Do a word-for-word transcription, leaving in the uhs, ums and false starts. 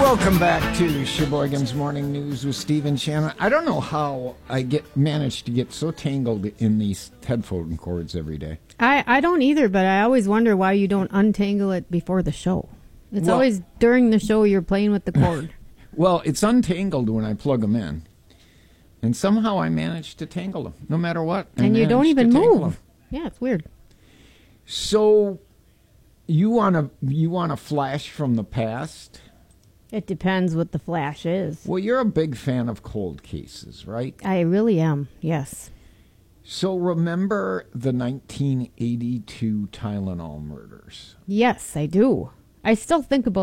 Welcome back to Sheboygan's Morning News with Steve and Shannon. I don't know how I get managed to get so tangled in these headphone cords every day. I, I don't either, but I always wonder why you don't untangle it before the show. It's Well- always during the show you're playing with the cord. Well, it's untangled when I plug them in. And somehow I manage to tangle them, no matter what. I and you don't manage to even tangle move. them. Yeah, it's weird. So, you want to you want a flash from the past? It depends what the flash is. Well, you're a big fan of cold cases, right? I really am, yes. So remember the nineteen eighty-two Tylenol murders? Yes, I do. I still think about